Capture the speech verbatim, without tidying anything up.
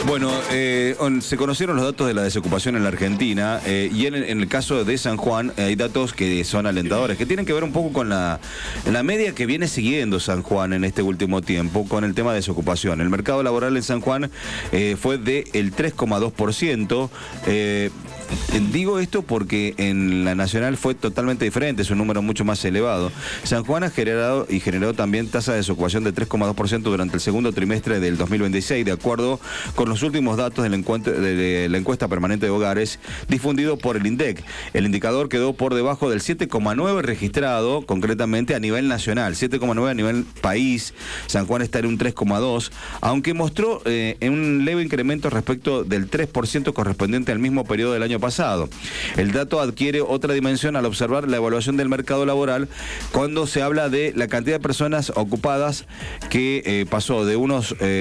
Bueno, eh, on- se conocieron los datos de la desocupación en la Argentina eh, y en, en el caso de San Juan eh, hay datos que son alentadores, que tienen que ver un poco con la, la media que viene siguiendo San Juan en este último tiempo con el tema de desocupación. El mercado laboral en San Juan eh, fue del tres coma dos por ciento. Eh, digo esto porque en la nacional fue totalmente diferente, es un número mucho más elevado. San Juan ha generado y generó también tasa de desocupación de tres coma dos por ciento durante el segundo trimestre del dos mil veintiséis, de acuerdo con los últimos datos del encuentro, de la encuesta permanente de hogares difundido por el INDEC. El indicador quedó por debajo del siete coma nueve registrado concretamente a nivel nacional, siete coma nueve a nivel país. San Juan está en un tres coma dos, aunque mostró eh, un leve incremento respecto del tres por ciento correspondiente al mismo periodo del año pasado. El dato adquiere otra dimensión al observar la evaluación del mercado laboral cuando se habla de la cantidad de personas ocupadas que eh, pasó de unos... Eh,